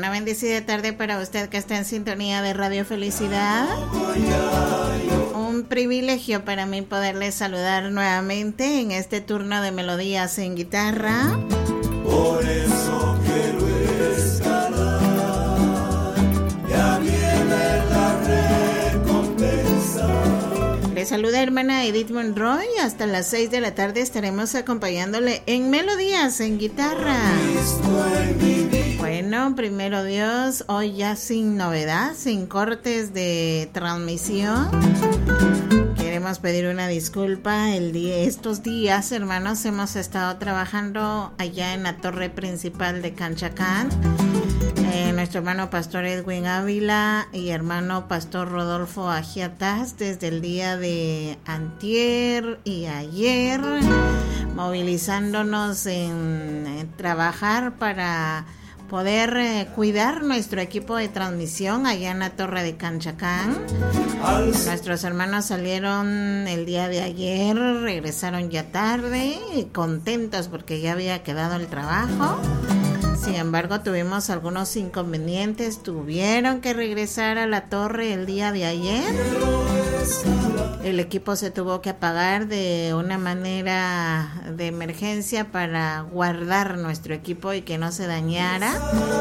Una bendecida tarde para usted que está en sintonía de Radio Felicidad. Un privilegio para mí poderles saludar nuevamente en este turno de melodías en guitarra. Por eso quiero escalar, ya viene la recompensa. Les saluda hermana Edith Monroy. Hasta las 6 de la tarde estaremos acompañándole en melodías en guitarra. Bueno, primero Dios, hoy ya sin novedad, sin cortes de transmisión. Queremos pedir una disculpa. Estos días, hermanos, hemos estado trabajando allá en la torre principal de Canchacán. Nuestro hermano pastor Edwin Ávila y hermano pastor Rodolfo Agiataz, desde el día de antier y ayer, movilizándonos en trabajar para poder cuidar nuestro equipo de transmisión allá en la torre de Canchacán. Nuestros hermanos salieron el día de ayer, regresaron ya tarde, contentos porque ya había quedado el trabajo. Sin embargo, tuvimos algunos inconvenientes, tuvieron que regresar a la torre el día de ayer. El equipo se tuvo que apagar de una manera de emergencia para guardar nuestro equipo y que no se dañara.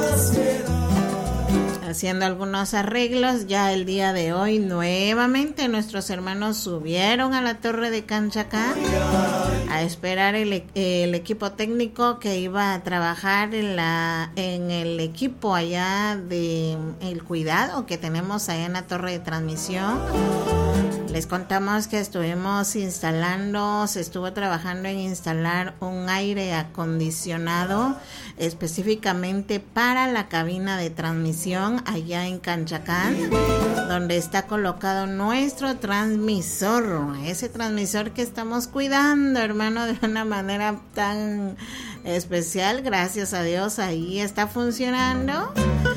Haciendo algunos arreglos, ya el día de hoy nuevamente nuestros hermanos subieron a la torre de Canchacán a esperar el equipo técnico que iba a trabajar en el equipo allá de el cuidado que tenemos allá en la torre de transmisión. Les contamos que se estuvo trabajando en instalar un aire acondicionado específicamente para la cabina de transmisión allá en Canchacán, donde está colocado nuestro transmisor, ese transmisor que estamos cuidando, hermano, de una manera tan especial. Gracias a Dios, ahí está funcionando.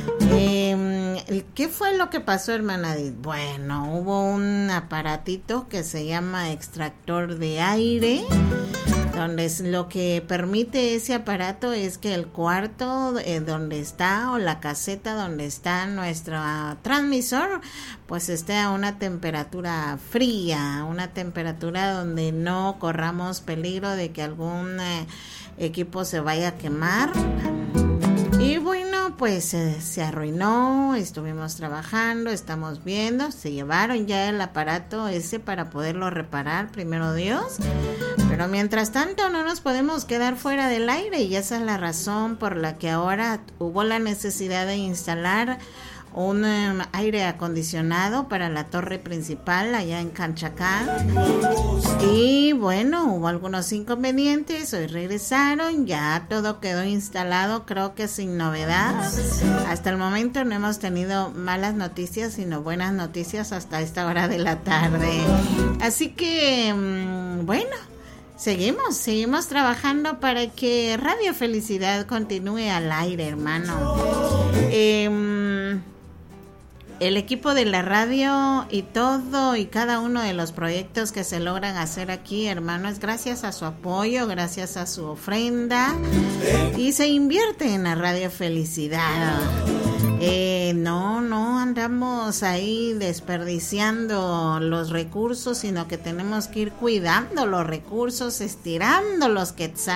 ¿Qué fue lo que pasó, hermana? Bueno, hubo un aparatito que se llama extractor de aire, donde lo que permite ese aparato es que el cuarto donde está, o la caseta donde está nuestro transmisor, pues esté a una temperatura fría, una temperatura donde no corramos peligro de que algún equipo se vaya a quemar. Y bueno, pues se arruinó, estuvimos trabajando, estamos viendo, se llevaron ya el aparato ese para poderlo reparar, primero Dios. Pero mientras tanto no nos podemos quedar fuera del aire, y esa es la razón por la que ahora hubo la necesidad de instalar un aire acondicionado para la torre principal allá en Canchacán. Y bueno, hubo algunos inconvenientes, hoy regresaron, ya todo quedó instalado, creo que sin novedad. Hasta el momento no hemos tenido malas noticias, sino buenas noticias hasta esta hora de la tarde. Así que, bueno, seguimos trabajando para que Radio Felicidad continúe al aire, hermano. El equipo de la radio y todo y cada uno de los proyectos que se logran hacer aquí, hermanos, gracias a su apoyo, gracias a su ofrenda, y se invierte en la Radio Felicidad. No andamos ahí desperdiciando los recursos, sino que tenemos que ir cuidando los recursos, estirando los quetzales